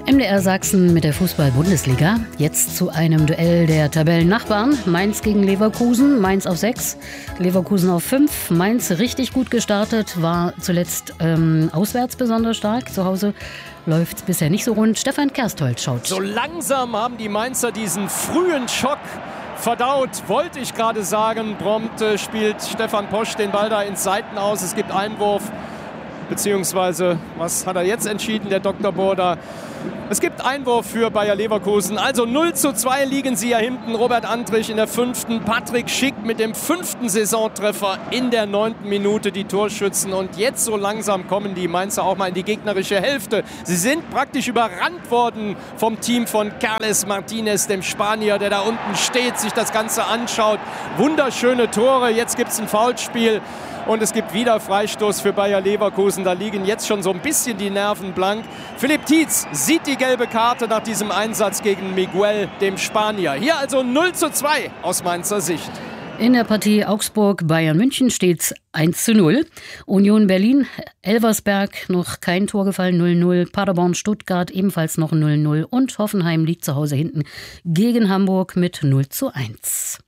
MDR Sachsen mit der Fußball-Bundesliga. Jetzt zu einem Duell der Tabellennachbarn. Mainz gegen Leverkusen. Mainz auf 6, Leverkusen auf 5. Mainz richtig gut gestartet, war zuletzt auswärts besonders stark. Zu Hause läuft es bisher nicht so rund. Stefan Kersthold schaut. So langsam haben die Mainzer diesen frühen Schock verdaut, wollte ich gerade sagen. Prompt spielt Stefan Posch den Ball da ins Seitenaus. Es gibt Einwurf, beziehungsweise, was hat er jetzt entschieden, der Dr. Burda? Es gibt Einwurf für Bayer Leverkusen. Also 0:2 liegen sie ja hinten. Robert Andrich in der 5., Patrick Schick mit dem 5. Saisontreffer in der 9. Minute, die Torschützen. Und jetzt so langsam kommen die Mainzer auch mal in die gegnerische Hälfte. Sie sind praktisch überrannt worden vom Team von Carles Martinez, dem Spanier, der da unten steht, sich das Ganze anschaut. Wunderschöne Tore. Jetzt gibt es ein Foulspiel. Und es gibt wieder Freistoß für Bayer Leverkusen. Da liegen jetzt schon so ein bisschen die Nerven blank. Philipp Tietz sieht die gelbe Karte nach diesem Einsatz gegen Miguel, dem Spanier. Hier also 0:2 aus Mainzer Sicht. In der Partie Augsburg-Bayern München steht es 1:0. Union Berlin, Elversberg, noch kein Tor gefallen, 0:0. Paderborn-Stuttgart ebenfalls noch 0:0. Und Hoffenheim liegt zu Hause hinten gegen Hamburg mit 0:1.